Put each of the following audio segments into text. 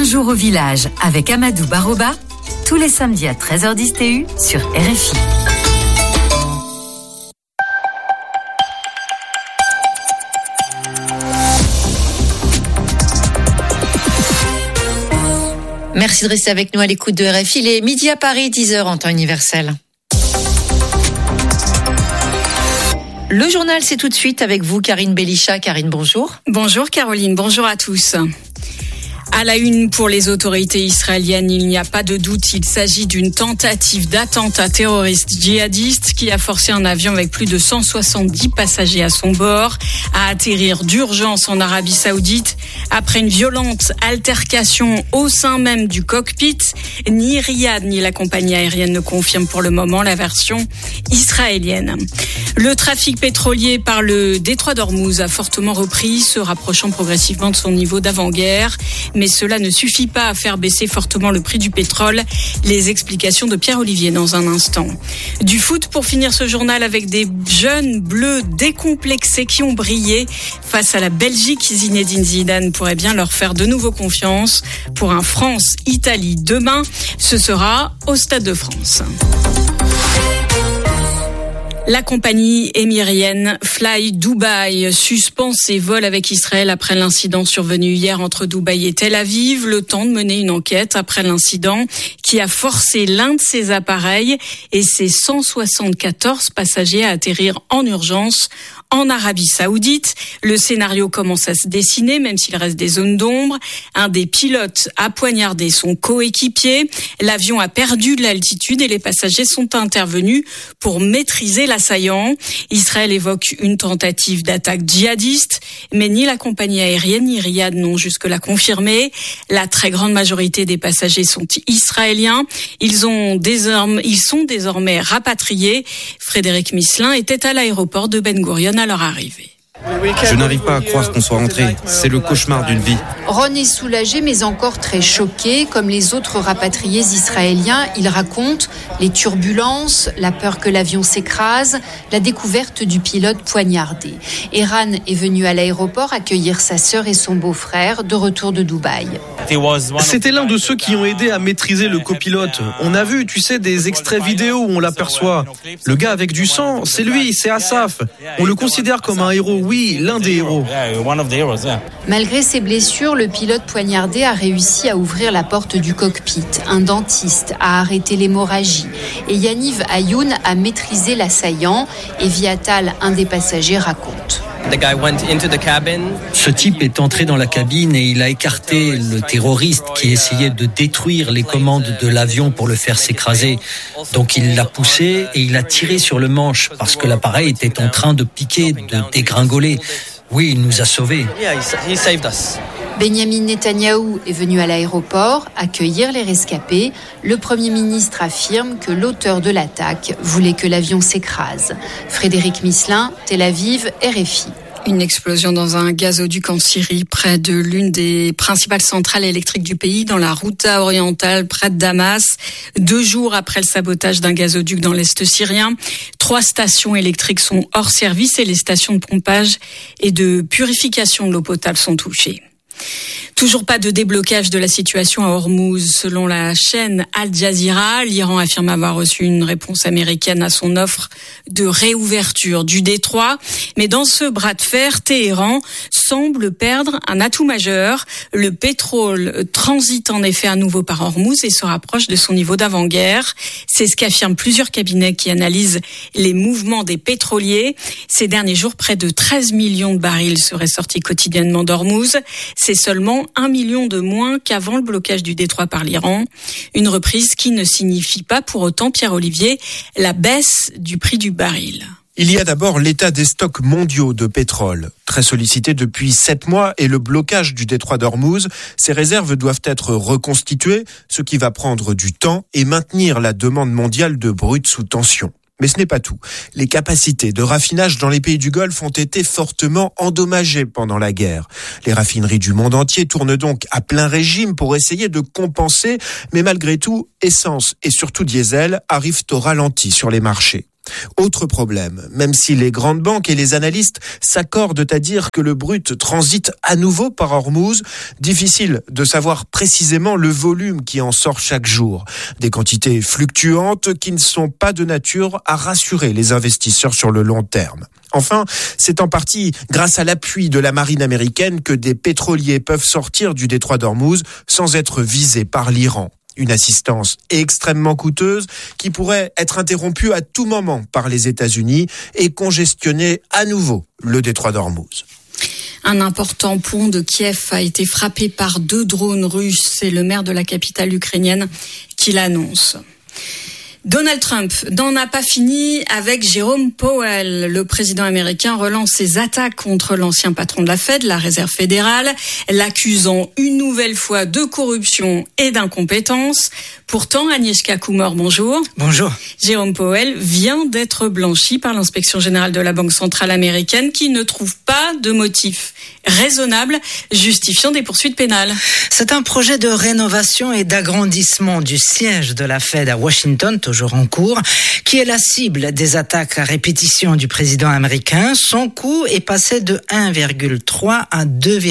Un jour au village avec Amadou Baroba, tous les samedis à 13h10 TU sur RFI. Merci de rester avec nous à l'écoute de RFI. Il est midi à Paris, 10h en temps universel. Le journal, c'est tout de suite avec vous, Karine Belisha. Karine, bonjour. Bonjour Caroline, bonjour à tous. À la une pour les autorités israéliennes, il n'y a pas de doute, il s'agit d'une tentative d'attentat terroriste djihadiste qui a forcé un avion avec plus de 170 passagers à son bord à atterrir d'urgence en Arabie Saoudite après une violente altercation au sein même du cockpit. Ni Riyad ni la compagnie aérienne ne confirment pour le moment la version israélienne. Le trafic pétrolier par le détroit d'Ormuz a fortement repris, se rapprochant progressivement de son niveau d'avant-guerre. Mais cela ne suffit pas à faire baisser fortement le prix du pétrole. Les explications de Pierre-Olivier dans un instant. Du foot pour finir ce journal avec des jeunes bleus décomplexés qui ont brillé face à la Belgique. Zinedine Zidane pourrait bien leur faire de nouveau confiance pour un France-Italie demain. Ce sera au Stade de France. La compagnie émirienne Fly Dubai suspend ses vols avec Israël après l'incident survenu hier entre Dubaï et Tel Aviv. Le temps de mener une enquête après l'incident qui a forcé l'un de ses appareils et ses 174 passagers à atterrir en urgence en Arabie Saoudite. Le scénario commence à se dessiner, même s'il reste des zones d'ombre. Un des pilotes a poignardé son coéquipier. L'avion a perdu de l'altitude et les passagers sont intervenus pour maîtriser l'assaillant. Israël évoque une tentative d'attaque djihadiste, mais ni la compagnie aérienne ni Riyad n'ont jusque-là confirmé. La très grande majorité des passagers sont israéliens. Ils sont désormais rapatriés. Frédéric Misselin était à l'aéroport de Ben Gurion à leur arrivée. Je n'arrive pas à croire qu'on soit rentré. C'est le cauchemar d'une vie. Ron est soulagé mais encore très choqué. Comme les autres rapatriés israéliens, il raconte les turbulences, la peur que l'avion s'écrase, la découverte du pilote poignardé. Eran est venu à l'aéroport accueillir sa sœur et son beau-frère de retour de Dubaï. C'était l'un de ceux qui ont aidé à maîtriser le copilote. On a vu, tu sais, des extraits vidéo où on l'aperçoit. Le gars avec du sang, c'est lui, c'est Asaf. On le considère comme un héros. Oui, l'un des héros. Malgré ses blessures, le pilote poignardé a réussi à ouvrir la porte du cockpit. Un dentiste a arrêté l'hémorragie. Et Yaniv Ayoun a maîtrisé l'assaillant. Et Viatal, un des passagers, raconte. Ce type est entré dans la cabine et il a écarté le terroriste qui essayait de détruire les commandes de l'avion pour le faire s'écraser. Donc il l'a poussé et il a tiré sur le manche parce que l'appareil était en train de piquer, de dégringoler. Oui, il nous a sauvés. Benyamin Netanyahou est venu à l'aéroport accueillir les rescapés. Le Premier ministre affirme que l'auteur de l'attaque voulait que l'avion s'écrase. Frédéric Misselin, Tel Aviv, RFI. Une explosion dans un gazoduc en Syrie, près de l'une des principales centrales électriques du pays, dans la Ghouta orientale, près de Damas. 2 jours après le sabotage d'un gazoduc dans l'Est syrien, 3 stations électriques sont hors service et les stations de pompage et de purification de l'eau potable sont touchées. Toujours pas de déblocage de la situation à Ormuz. Selon la chaîne Al Jazeera, l'Iran affirme avoir reçu une réponse américaine à son offre de réouverture du détroit. Mais dans ce bras de fer, Téhéran semble perdre un atout majeur. Le pétrole transite en effet à nouveau par Ormuz et se rapproche de son niveau d'avant-guerre. C'est ce qu'affirment plusieurs cabinets qui analysent les mouvements des pétroliers. Ces derniers jours, près de 13 millions de barils seraient sortis quotidiennement d'Ormuz. C'est seulement 1 million de moins qu'avant le blocage du détroit par l'Iran. Une reprise qui ne signifie pas pour autant, Pierre-Olivier, la baisse du prix du baril. Il y a d'abord l'état des stocks mondiaux de pétrole. Très sollicité depuis 7 mois et le blocage du détroit d'Ormuz, ces réserves doivent être reconstituées, ce qui va prendre du temps et maintenir la demande mondiale de brut sous tension. Mais ce n'est pas tout. Les capacités de raffinage dans les pays du Golfe ont été fortement endommagées pendant la guerre. Les raffineries du monde entier tournent donc à plein régime pour essayer de compenser, mais malgré tout, essence et surtout diesel arrivent au ralenti sur les marchés. Autre problème, même si les grandes banques et les analystes s'accordent à dire que le brut transite à nouveau par Hormuz, difficile de savoir précisément le volume qui en sort chaque jour. Des quantités fluctuantes qui ne sont pas de nature à rassurer les investisseurs sur le long terme. Enfin, c'est en partie grâce à l'appui de la marine américaine que des pétroliers peuvent sortir du détroit d'Ormuz sans être visés par l'Iran. Une assistance extrêmement coûteuse qui pourrait être interrompue à tout moment par les États-Unis et congestionner à nouveau le détroit d'Ormuz. Un important pont de Kiev a été frappé par 2 drones russes. C'est le maire de la capitale ukrainienne qui l'annonce. Donald Trump n'en a pas fini avec Jérôme Powell. Le président américain relance ses attaques contre l'ancien patron de la Fed, la Réserve fédérale, l'accusant une nouvelle fois de corruption et d'incompétence. Pourtant, Agnieszka Kumor, bonjour. Bonjour. Jérôme Powell vient d'être blanchi par l'inspection générale de la Banque centrale américaine qui ne trouve pas de motif raisonnable justifiant des poursuites pénales. C'est un projet de rénovation et d'agrandissement du siège de la Fed à Washington, toujours en cours, qui est la cible des attaques à répétition du président américain. Son coût est passé de 1,3 à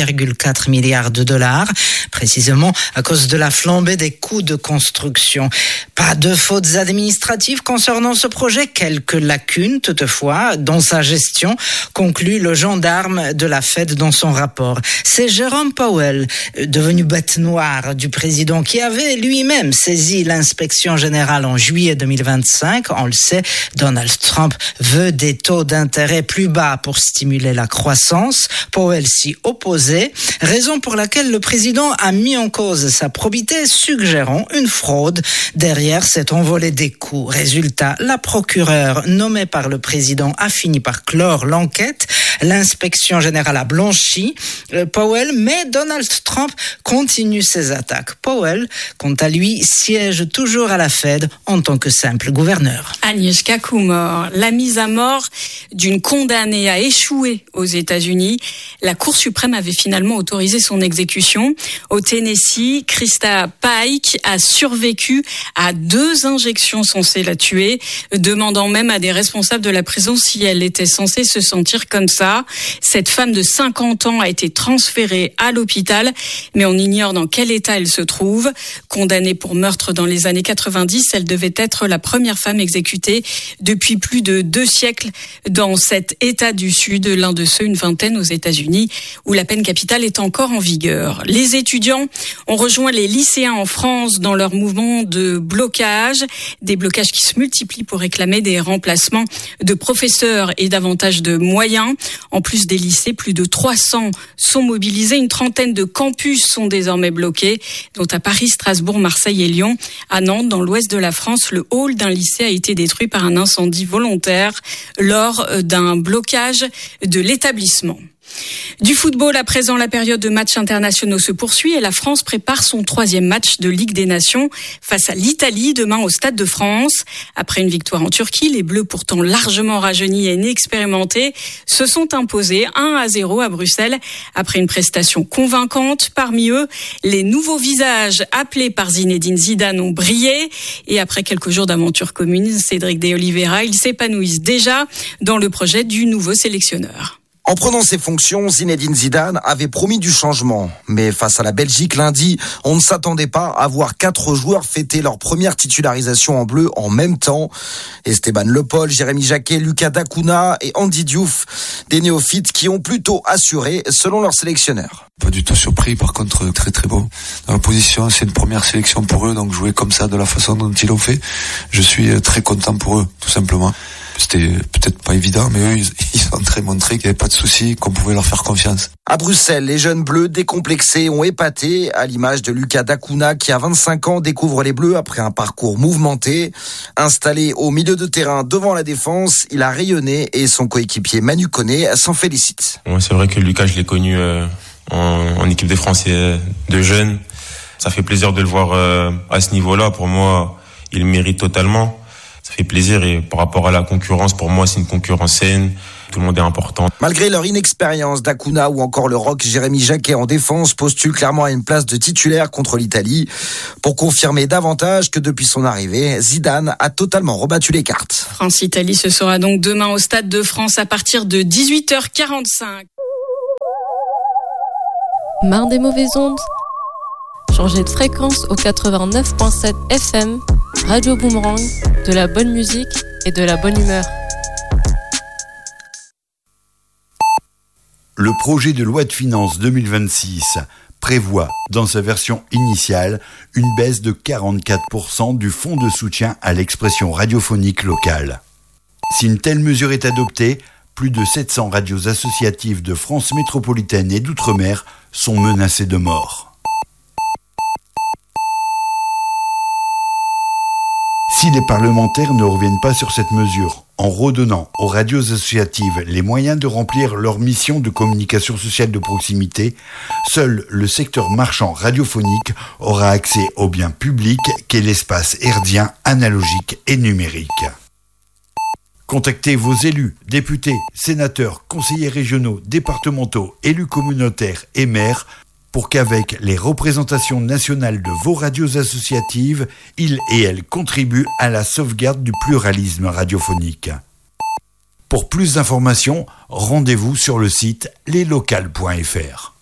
2,4 milliards de dollars, précisément à cause de la flambée des coûts de construction. Pas de fautes administratives concernant ce projet, quelques lacunes toutefois dans sa gestion, conclut le gendarme de la Fed dans son rapport. C'est Jérôme Powell, devenu bête noire du président, qui avait lui-même saisi l'inspection générale en juillet 2025. On le sait, Donald Trump veut des taux d'intérêt plus bas pour stimuler la croissance. Powell s'y opposait, raison pour laquelle le président a mis en cause sa probité, suggérant une fraude derrière cette envolée des coûts. Résultat, la procureure nommée par le président a fini par clore l'enquête. L'inspection générale a blanchi Powell, mais Donald Trump continue ses attaques. Powell, quant à lui, siège toujours à la Fed en tant que simple gouverneur. Agnieszka Kumor, la mise à mort d'une condamnée a échoué aux États-Unis. La Cour suprême avait finalement autorisé son exécution. Au Tennessee, Krista Pike a survécu à 2 injections censées la tuer, demandant même à des responsables de la prison si elle était censée se sentir comme ça. Cette femme de 50 ans a été transférée à l'hôpital, mais on ignore dans quel état elle se trouve. Condamnée pour meurtre dans les années 90, elle devait être la première femme exécutée depuis plus de 2 siècles dans cet État du Sud, l'un de ceux, une vingtaine aux États-Unis, où la peine capitale est encore en vigueur. Les étudiants ont rejoint les lycéens en France dans leur mouvement de blocage, des blocages qui se multiplient pour réclamer des remplacements de professeurs et davantage de moyens. En plus des lycées, plus de 300 sont mobilisés. Une trentaine de campus sont désormais bloqués, dont à Paris, Strasbourg, Marseille et Lyon. À Nantes, dans l'ouest de la France, le hall d'un lycée a été détruit par un incendie volontaire lors d'un blocage de l'établissement. Du football à présent, la période de matchs internationaux se poursuit et la France prépare son 3e match de Ligue des Nations face à l'Italie demain au Stade de France. Après une victoire en Turquie, les Bleus, pourtant largement rajeunis et inexpérimentés, se sont imposés 1-0 à Bruxelles après une prestation convaincante. Parmi eux, les nouveaux visages appelés par Zinedine Zidane ont brillé et après quelques jours d'aventure commune, Cédric de Oliveira, ils s'épanouissent déjà dans le projet du nouveau sélectionneur. En prenant ses fonctions, Zinedine Zidane avait promis du changement. Mais face à la Belgique lundi, on ne s'attendait pas à voir 4 joueurs fêter leur première titularisation en bleu en même temps. Esteban Le Paul, Jérémy Jacquet, Lucas Dacuna et Andy Diouf, des néophytes qui ont plutôt assuré selon leur sélectionneur. Pas du tout surpris, par contre très très beau. Dans la position, c'est une première sélection pour eux, donc jouer comme ça de la façon dont ils l'ont fait, je suis très content pour eux, tout simplement. C'était peut-être pas évident, mais eux, ils ont très montré qu'il n'y avait pas de souci, qu'on pouvait leur faire confiance. À Bruxelles, les jeunes bleus décomplexés ont épaté, à l'image de Lucas Dacuna, qui à 25 ans découvre les bleus après un parcours mouvementé. Installé au milieu de terrain devant la défense, il a rayonné et son coéquipier Manu Koné s'en félicite. Ouais, c'est vrai que Lucas, je l'ai connu en équipe de France de jeunes. Ça fait plaisir de le voir à ce niveau-là. Pour moi, il mérite totalement. Ça fait plaisir et par rapport à la concurrence, pour moi, c'est une concurrence saine. Tout le monde est important. Malgré leur inexpérience, D'Acuna ou encore le rock Jérémy Jacquet en défense postule clairement à une place de titulaire contre l'Italie pour confirmer davantage que depuis son arrivée, Zidane a totalement rebattu les cartes. France-Italie, ce sera donc demain au Stade de France à partir de 18h45. Marre des mauvaises ondes ? Changez de fréquence au 89.7 FM, Radio Boomerang, de la bonne musique et de la bonne humeur. Le projet de loi de finances 2026 prévoit, dans sa version initiale, une baisse de 44% du fonds de soutien à l'expression radiophonique locale. Si une telle mesure est adoptée, plus de 700 radios associatives de France métropolitaine et d'outre-mer sont menacées de mort. Si les parlementaires ne reviennent pas sur cette mesure, en redonnant aux radios associatives les moyens de remplir leur mission de communication sociale de proximité, seul le secteur marchand radiophonique aura accès au bien public qu'est l'espace herdien analogique et numérique. Contactez vos élus, députés, sénateurs, conseillers régionaux, départementaux, élus communautaires et maires pour qu'avec les représentations nationales de vos radios associatives, ils et elles contribuent à la sauvegarde du pluralisme radiophonique. Pour plus d'informations, rendez-vous sur le site leslocales.fr.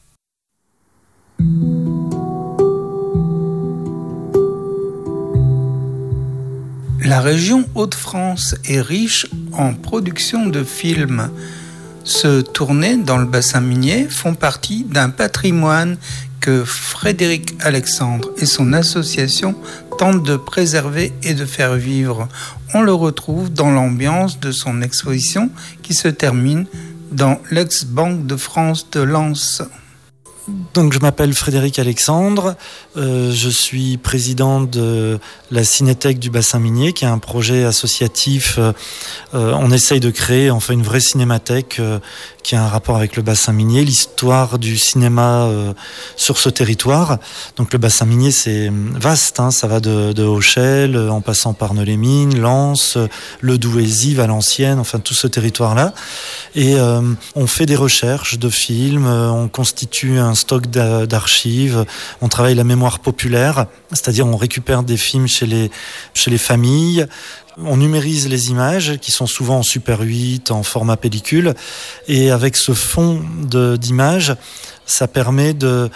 La région Hauts-de-France est riche en production de films. Ceux tournés dans le bassin minier font partie d'un patrimoine que Frédéric Alexandre et son association tentent de préserver et de faire vivre. On le retrouve dans l'ambiance de son exposition qui se termine dans l'ex-Banque de France de Lens. Donc je m'appelle Frédéric Alexandre, je suis président de la Cinéthèque du bassin minier, qui est un projet associatif. On essaye de créer enfin une vraie cinémathèque qui a un rapport avec le bassin minier, l'histoire du cinéma sur ce territoire. Donc le bassin minier c'est vaste, hein, ça va de Auchel en passant par Neux-les-Mines, Lens, Le Douaisis, Valenciennes, enfin tout ce territoire-là. Et on fait des recherches de films, on constitue un stock d'archives, on travaille la mémoire populaire, c'est-à-dire on récupère des films chez les familles, on numérise les images qui sont souvent en Super 8, en format pellicule, et avec ce fond d'images, ça permet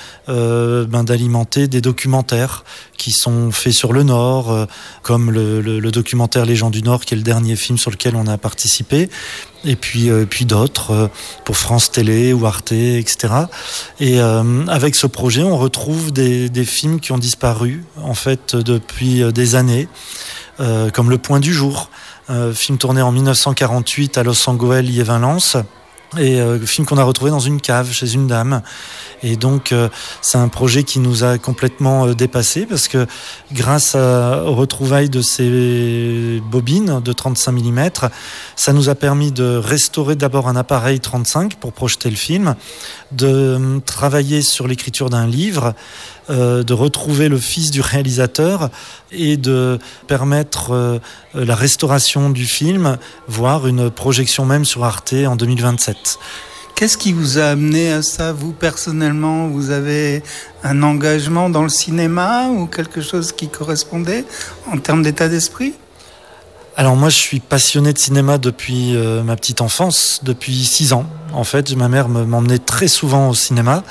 d'alimenter des documentaires qui sont faits sur le Nord, comme le documentaire Les gens du Nord, qui est le dernier film sur lequel on a participé, et puis d'autres pour France Télé ou Arte, etc. Et avec ce projet, on retrouve des films qui ont disparu en fait depuis des années, comme Le Point du Jour, film tourné en 1948 à Los Angeles, Yévin-Lens. Et film qu'on a retrouvé dans une cave chez une dame. Et donc c'est un projet qui nous a complètement dépassé, parce que grâce aux retrouvailles de ces bobines de 35 mm, ça nous a permis de restaurer d'abord un appareil 35 pour projeter le film, de travailler sur l'écriture d'un livre, de retrouver le fils du réalisateur et de permettre la restauration du film, voire une projection même sur Arte en 2027. Qu'est-ce qui vous a amené à ça, vous personnellement ? Vous avez un engagement dans le cinéma ou quelque chose qui correspondait en termes d'état d'esprit ? Alors moi je suis passionné de cinéma depuis ma petite enfance, depuis 6 ans. En fait, ma mère m'emmenait très souvent au cinéma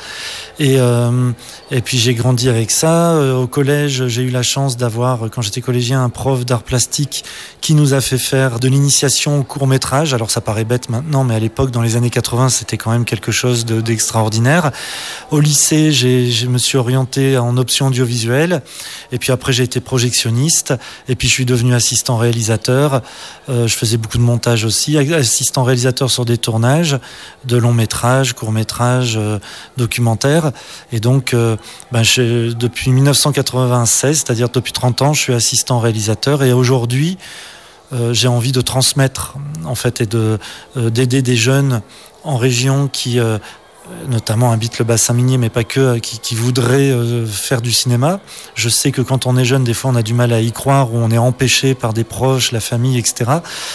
et puis j'ai grandi avec ça. Au collège, j'ai eu la chance d'avoir, quand j'étais collégien, un prof d'art plastique qui nous a fait faire de l'initiation au court-métrage. Alors ça paraît bête maintenant, mais à l'époque, dans les années 80, c'était quand même quelque chose d'extraordinaire. Au lycée, je me suis orienté en option audiovisuelle et puis après j'ai été projectionniste et puis je suis devenu assistant réalisateur. Je faisais beaucoup de montage aussi, assistant réalisateur sur des tournages de longs métrages, courts métrages, documentaires. Et donc, depuis 1996, c'est-à-dire depuis 30 ans, je suis assistant réalisateur. Et aujourd'hui, j'ai envie de transmettre, en fait, et d'aider des jeunes en région qui notamment habitent le bassin minier, mais pas que, qui voudraient faire du cinéma. Je sais que quand on est jeune, des fois, on a du mal à y croire, ou on est empêché par des proches, la famille, etc.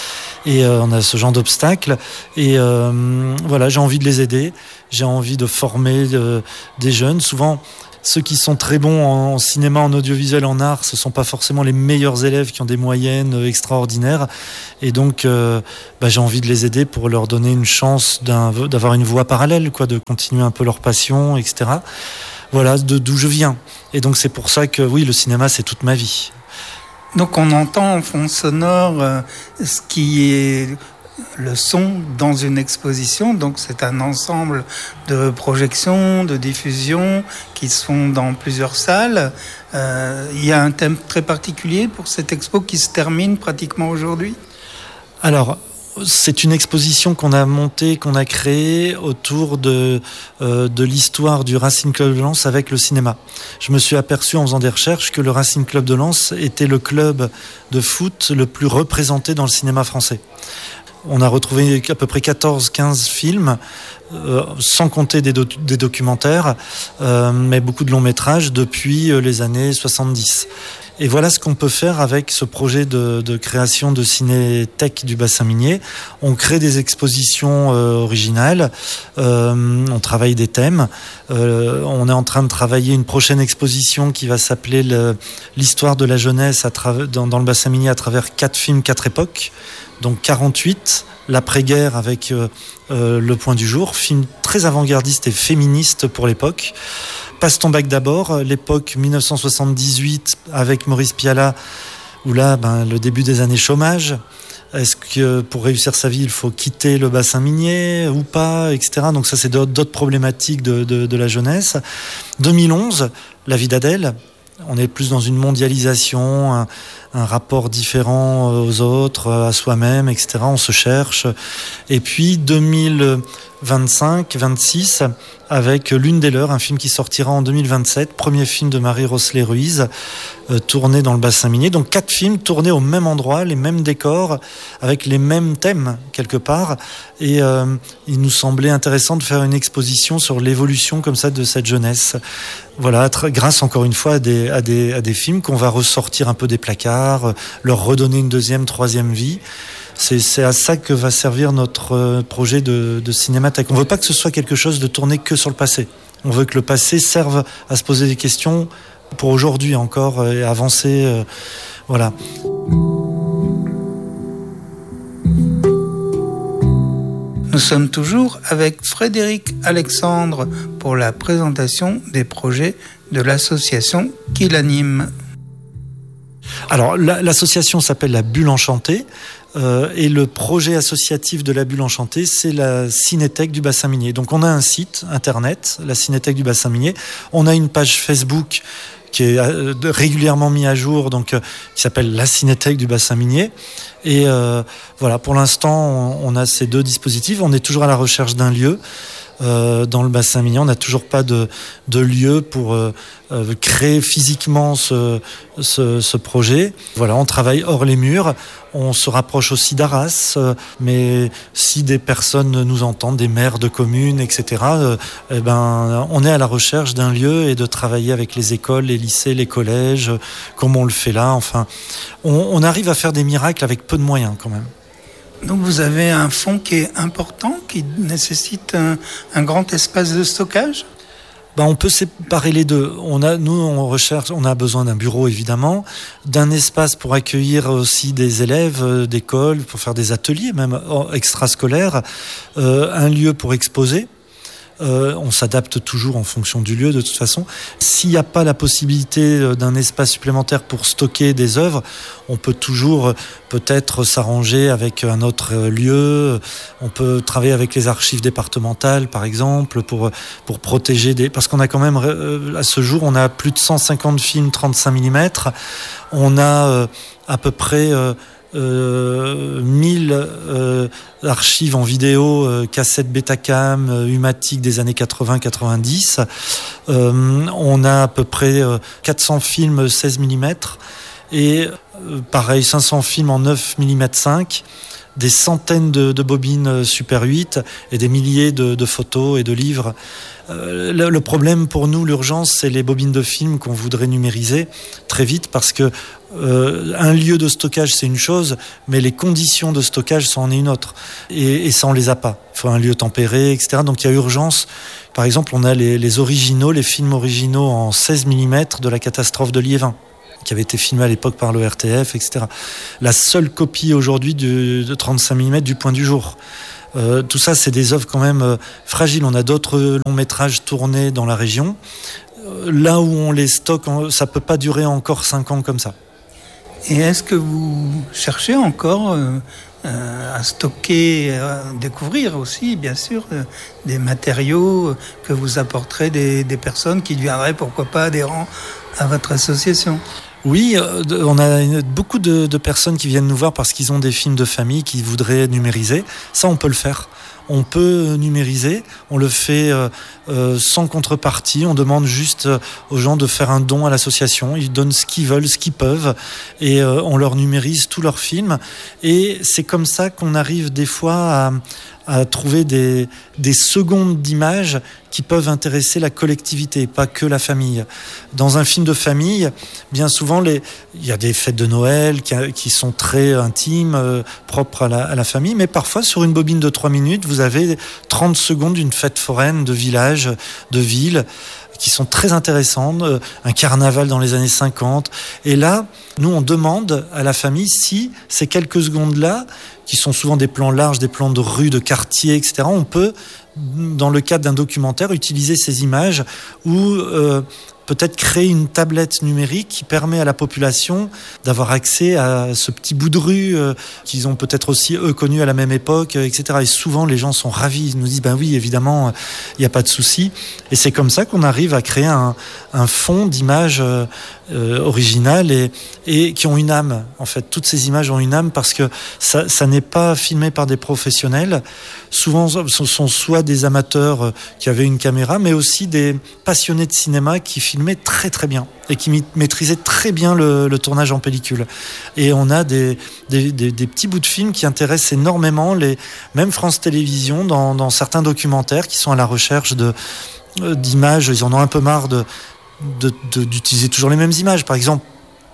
Et on a ce genre d'obstacles. Et voilà, j'ai envie de les aider. J'ai envie de former des jeunes. Souvent, ceux qui sont très bons en cinéma, en audiovisuel, en art, ce sont pas forcément les meilleurs élèves qui ont des moyennes extraordinaires. Et donc, j'ai envie de les aider pour leur donner une chance d'avoir une voie parallèle, quoi, de continuer un peu leur passion, etc. Voilà d'où je viens. Et donc, c'est pour ça que, oui, le cinéma, c'est toute ma vie. Donc, on entend en fond sonore ce qui est le son dans une exposition, donc c'est un ensemble de projections, de diffusions qui se font dans plusieurs salles. Il y a un thème très particulier pour cette expo qui se termine pratiquement aujourd'hui ? Alors, c'est une exposition qu'on a montée, qu'on a créée autour de l'histoire du Racing Club de Lens avec le cinéma. Je me suis aperçu en faisant des recherches que le Racing Club de Lens était le club de foot le plus représenté dans le cinéma français. On a retrouvé à peu près 14-15 films, sans compter des documentaires, mais beaucoup de longs métrages depuis les années 70. Et voilà ce qu'on peut faire avec ce projet de création de cinéthèque du bassin minier. On crée des expositions originales, on travaille des thèmes. On est en train de travailler une prochaine exposition qui va s'appeler l'histoire de la jeunesse dans le bassin minier à travers 4 films, 4 époques. Donc 48, l'après-guerre avec Le Point du Jour, film très avant-gardiste et féministe pour l'époque. Passe ton bac d'abord, l'époque 1978 avec Maurice Pialat, où là, le début des années chômage. Est-ce que pour réussir sa vie, il faut quitter le bassin minier ou pas, etc. Donc ça, c'est d'autres problématiques de la jeunesse. 2011, La vie d'Adèle. On est plus dans une mondialisation, un rapport différent aux autres, à soi-même, etc. On se cherche. Et puis 2025-26, avec L'une des leurs, un film qui sortira en 2027, premier film de Marie-Roselay Ruiz, tourné dans le bassin minier. Donc 4 films tournés au même endroit, les mêmes décors, avec les mêmes thèmes quelque part. Et il nous semblait intéressant de faire une exposition sur l'évolution comme ça de cette jeunesse. Voilà, grâce encore une fois à des films qu'on va ressortir un peu des placards, leur redonner une deuxième, troisième vie. C'est à ça que va servir notre projet de cinémathèque. On veut pas que ce soit quelque chose de tourné que sur le passé. On veut que le passé serve à se poser des questions pour aujourd'hui encore et avancer. Voilà. Nous sommes toujours avec Frédéric Alexandre pour la présentation des projets de l'association qui l'anime. Alors, l'association s'appelle La Bulle Enchantée et le projet associatif de La Bulle Enchantée, c'est la Cinéthèque du bassin minier. Donc, on a un site internet, la Cinéthèque du bassin minier. On a une page Facebook qui est régulièrement mis à jour, donc qui s'appelle la Cinéthèque du bassin minier. Et voilà, pour l'instant, on a ces 2 dispositifs. On est toujours à la recherche d'un lieu dans le bassin minier. On n'a toujours pas de lieu pour créer physiquement ce projet. Voilà, on travaille hors les murs. On se rapproche aussi d'Arras, mais si des personnes nous entendent, des maires de communes, etc., on est à la recherche d'un lieu et de travailler avec les écoles, les lycées, les collèges, comme on le fait là. Enfin, on arrive à faire des miracles avec peu de moyens quand même. Donc vous avez un fonds qui est important, qui nécessite un grand espace de stockage ? On peut séparer les deux. On a besoin d'un bureau évidemment, d'un espace pour accueillir aussi des élèves d'école, pour faire des ateliers même extrascolaires, un lieu pour exposer. On s'adapte toujours en fonction du lieu de toute façon. S'il n'y a pas la possibilité d'un espace supplémentaire pour stocker des œuvres, on peut toujours peut-être s'arranger avec un autre lieu. On peut travailler avec les archives départementales par exemple pour protéger parce qu'on a quand même à ce jour on a plus de 150 films 35 mm. On a à peu près 1000 archives en vidéo, cassettes Betacam, Humatic des années 80-90. On a à peu près 400 films 16 mm et pareil 500 films en 9 mm 5. des centaines de bobines Super 8 et des milliers de photos et de livres. Le problème pour nous, l'urgence, c'est les bobines de films qu'on voudrait numériser très vite parce que un lieu de stockage, c'est une chose, mais les conditions de stockage, c'en est une autre. Et ça, on les a pas. Il faut un lieu tempéré, etc. Donc il y a urgence. Par exemple, on a les originaux, les films originaux en 16 mm de la catastrophe de Liévin, qui avait été filmé à l'époque par le RTF, etc. La seule copie aujourd'hui de 35 mm du Point du Jour. Tout ça, c'est des œuvres quand même fragiles. On a d'autres longs métrages tournés dans la région. Là où on les stocke, ça peut pas durer encore 5 ans comme ça. Et est-ce que vous cherchez encore à stocker, à découvrir aussi, bien sûr, des matériaux que vous apporterez des personnes qui deviendraient, pourquoi pas, adhérents à votre association ? Oui, on a beaucoup de personnes qui viennent nous voir parce qu'ils ont des films de famille qu'ils voudraient numériser. Ça, on peut le faire. On peut numériser, on le fait sans contrepartie, on demande juste aux gens de faire un don à l'association, ils donnent ce qu'ils veulent, ce qu'ils peuvent, et on leur numérise tous leurs films. Et c'est comme ça qu'on arrive des fois à trouver des secondes d'images qui peuvent intéresser la collectivité, pas que la famille. Dans un film de famille, bien souvent, il y a des fêtes de Noël qui sont très intimes, propres à la famille, mais parfois, sur une bobine de 3 minutes, vous avez 30 secondes d'une fête foraine de village, de ville, qui sont très intéressantes, un carnaval dans les années 50. Et là, nous, on demande à la famille si ces quelques secondes-là, qui sont souvent des plans larges, des plans de rue, de quartier, etc., on peut, dans le cadre d'un documentaire, utiliser ces images ou peut-être créer une tablette numérique qui permet à la population d'avoir accès à ce petit bout de rue qu'ils ont peut-être aussi, eux, connu à la même époque, etc. Et souvent, les gens sont ravis. Ils nous disent, ben oui, évidemment, il n'y a pas de souci. Et c'est comme ça qu'on arrive à créer un fond d'images originales et qui ont une âme. En fait, toutes ces images ont une âme parce que ça n'est pas filmé par des professionnels. Souvent, ce sont soit des amateurs qui avaient une caméra, mais aussi des passionnés de cinéma qui filmaient très très bien et qui maîtrisaient très bien le tournage en pellicule. Et on a des petits bouts de films qui intéressent énormément même France Télévisions dans certains documentaires qui sont à la recherche d'images. Ils en ont un peu marre d'utiliser toujours les mêmes images. Par exemple,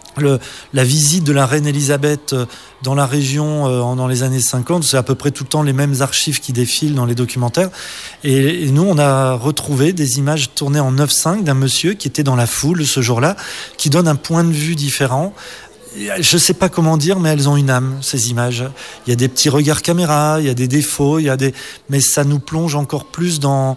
la visite de la reine Elisabeth dans la région dans les années 50, c'est à peu près tout le temps les mêmes archives qui défilent dans les documentaires. Et nous, on a retrouvé des images tournées en 9.5 d'un monsieur qui était dans la foule ce jour-là, qui donne un point de vue différent. Je sais pas comment dire, mais elles ont une âme, ces images. Il y a des petits regards caméra, il y a des défauts, mais ça nous plonge encore plus dans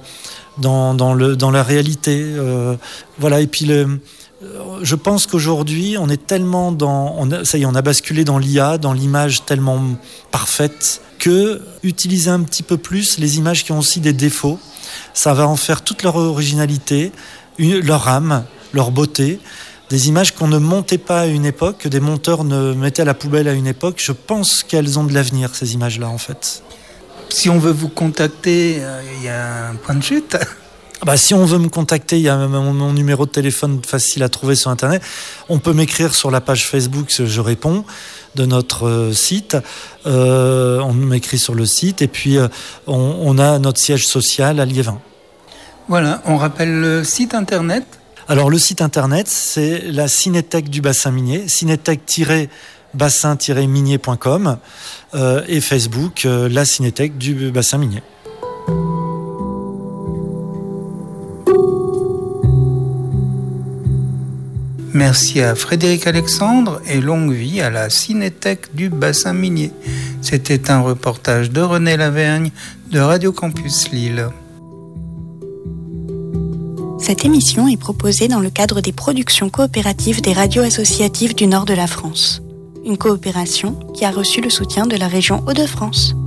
la réalité. Voilà. Et puis je pense qu'aujourd'hui, on est tellement ça y est, on a basculé dans l'IA, dans l'image tellement parfaite, que utiliser un petit peu plus les images qui ont aussi des défauts, ça va en faire toute leur originalité, leur âme, leur beauté. Des images qu'on ne montait pas à une époque, que des monteurs ne mettaient à la poubelle à une époque. Je pense qu'elles ont de l'avenir, ces images-là, en fait. Si on veut vous contacter, il y a un point de chute. Si on veut me contacter, il y a mon numéro de téléphone facile à trouver sur Internet. On peut m'écrire sur la page Facebook, je réponds, de notre site. On m'écrit sur le site. Et puis, on a notre siège social à Liévin. Voilà, on rappelle le site Internet. Alors, le site Internet, c'est la Cinétech du Bassin Minier, cinétech-bassin-minier.com et Facebook, la Cinétech du Bassin Minier. Merci à Frédéric Alexandre et longue vie à la Cinétech du Bassin Minier. C'était un reportage de René Lavergne de Radio Campus Lille. Cette émission est proposée dans le cadre des productions coopératives des radios associatives du nord de la France. Une coopération qui a reçu le soutien de la région Hauts-de-France.